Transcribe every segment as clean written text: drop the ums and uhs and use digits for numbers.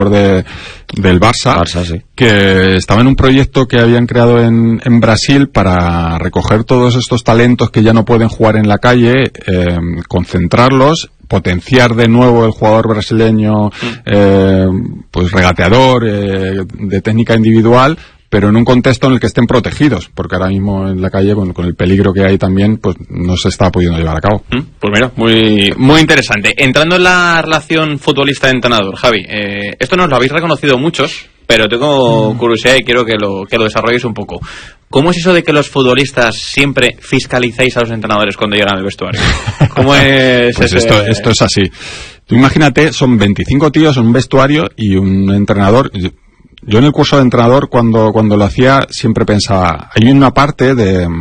del Barça, sí. Que estaba en un proyecto que habían creado en Brasil para recoger todos estos talentos que ya no pueden jugar en la calle, concentrarlos, potenciar de nuevo el jugador brasileño, pues regateador, de técnica individual, pero en un contexto en el que estén protegidos, porque ahora mismo en la calle, con el peligro que hay también, pues no se está pudiendo llevar a cabo. Pues mira, muy, muy interesante. Entrando en la relación futbolista-entrenador, Javi, esto nos lo habéis reconocido muchos, pero tengo curiosidad y quiero que lo desarrolléis un poco. ¿Cómo es eso de que los futbolistas siempre fiscalizáis a los entrenadores cuando llegan al vestuario? ¿Cómo es pues esto es así. Tú imagínate, son 25 tíos en un vestuario y un entrenador. Yo en el curso de entrenador, cuando lo hacía, siempre pensaba, hay una parte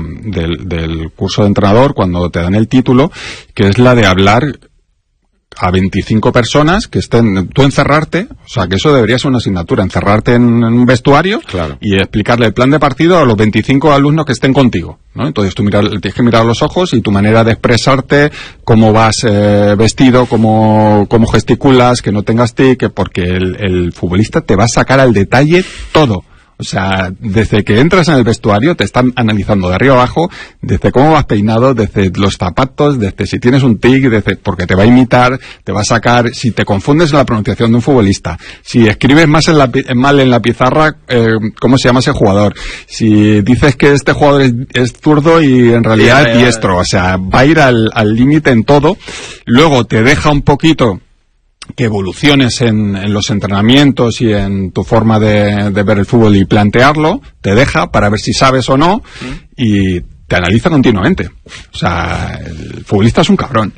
del curso de entrenador, cuando te dan el título, que es la de hablar a 25 personas que estén, tú encerrarte, o sea, que eso debería ser una asignatura, encerrarte en un vestuario, claro, y explicarle el plan de partido a los 25 alumnos que estén contigo, ¿no? Entonces tú tienes que mirar a los ojos y tu manera de expresarte, cómo vas vestido, cómo gesticulas, que no tengas tic, porque el futbolista te va a sacar al detalle todo. O sea, desde que entras en el vestuario te están analizando de arriba abajo, desde cómo vas peinado, desde los zapatos, desde si tienes un tic, porque te va a imitar, te va a sacar, si te confundes en la pronunciación de un futbolista, si escribes mal en la pizarra, cómo se llama ese jugador, si dices que este jugador es zurdo y en realidad es diestro, o sea, va a ir al límite en todo. Luego te deja un poquito que evoluciones en los entrenamientos y en tu forma de ver el fútbol y plantearlo, te deja para ver si sabes o no, y te analiza continuamente. O sea, el futbolista es un cabrón.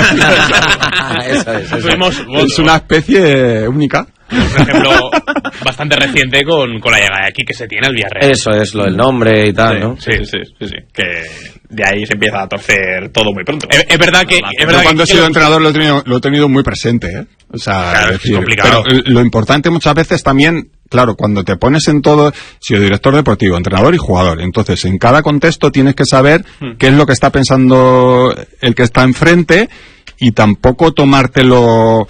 Eso. Es una especie única. Por ejemplo, bastante reciente con la llegada de aquí que se tiene el Villarreal. Eso es, lo del nombre y tal, ¿no? Sí. Que de ahí se empieza a torcer todo muy pronto. Es verdad que... cuando he sido entrenador lo he tenido muy presente, ¿eh? O sea, claro, es complicado. Pero lo importante muchas veces también, claro, cuando te pones en todo, si soy director deportivo, entrenador y jugador, entonces en cada contexto tienes que saber qué es lo que está pensando el que está enfrente, y tampoco tomártelo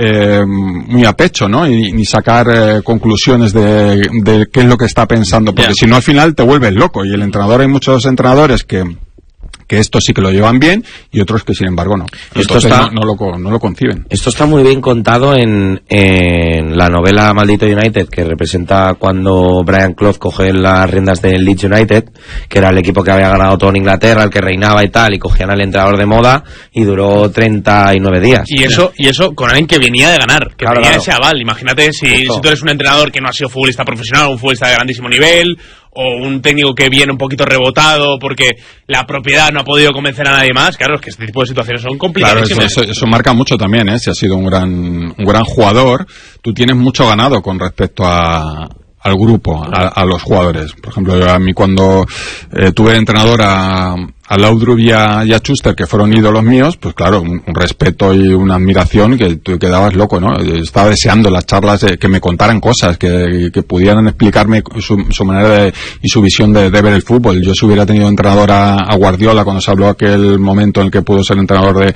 muy a pecho, ¿no? Ni sacar conclusiones de qué es lo que está pensando, porque si no al final te vuelves loco. Y el entrenador, hay muchos entrenadores que esto sí que lo llevan bien y otros que sin embargo no. Entonces no lo conciben. Esto está muy bien contado en la novela Maldito United, que representa cuando Brian Clough coge las riendas del Leeds United, que era el equipo que había ganado todo en Inglaterra, el que reinaba y tal, y cogían al entrenador de moda y duró 39 días. Y eso con alguien que venía de ganar, que venía de ese aval. Imagínate si tú eres un entrenador que no ha sido futbolista profesional, un futbolista de grandísimo nivel, o un técnico que viene un poquito rebotado porque la propiedad no ha podido convencer a nadie más. Claro, es que este tipo de situaciones son complicadísimas. Claro, eso marca mucho también, ¿eh? Si has sido un gran jugador, tú tienes mucho ganado con respecto al grupo, a los jugadores. Por ejemplo, a mí cuando tuve de entrenador a Laudrup y a Schuster, que fueron ídolos míos, pues claro, un respeto y una admiración que tú quedabas loco, ¿no? Estaba deseando las charlas, que me contaran cosas, que pudieran explicarme su manera y su visión de ver el fútbol. Yo si hubiera tenido entrenador a Guardiola cuando se habló aquel momento en el que pudo ser entrenador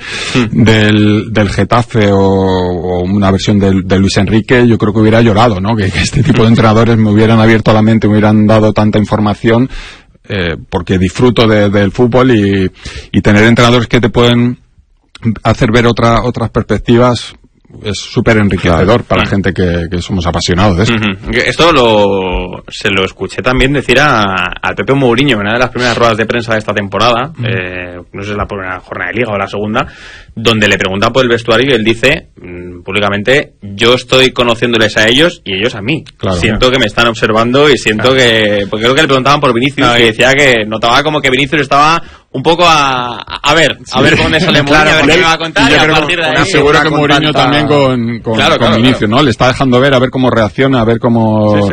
del Getafe, o una versión de Luis Enrique, yo creo que hubiera llorado, ¿no? Que este tipo de entrenadores me hubieran abierto la mente, me hubieran dado tanta información, porque disfruto del fútbol, y tener entrenadores que te pueden hacer ver otras perspectivas es súper enriquecedor para gente que somos apasionados de esto. Esto se lo escuché también decir al Pepe Mourinho en una de las primeras ruedas de prensa de esta temporada, no sé si es la primera jornada de Liga o la segunda, donde le preguntan por el vestuario y él dice públicamente: yo estoy conociéndoles a ellos y ellos a mí. Claro, siento que me están observando y siento que... Porque creo que le preguntaban por Vinicius, que decía que notaba como que Vinicius estaba un poco a ver por dónde sale Mourinho, a ver qué me va a contar, y a partir de ahí... Seguro que Mourinho también con Vinicius, ¿no? Le está dejando ver, a ver cómo reacciona, a ver cómo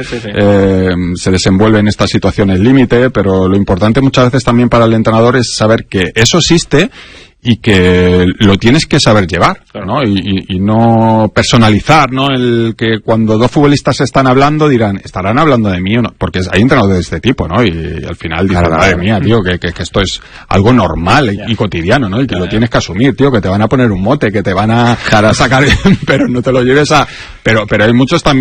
se desenvuelve en estas situaciones límite, pero lo importante muchas veces también para el entrenador es saber que eso existe y que lo tienes que saber llevar, ¿no? Y no personalizar, ¿no? El que cuando dos futbolistas están hablando estarán hablando de mí o no, porque hay entrenadores de este tipo, ¿no? Y al final dicen, madre mía, tío, que esto es algo normal y cotidiano, ¿no? Y que lo tienes que asumir, tío, que te van a poner un mote, que te van a sacar, pero no te lo lleves pero hay muchos también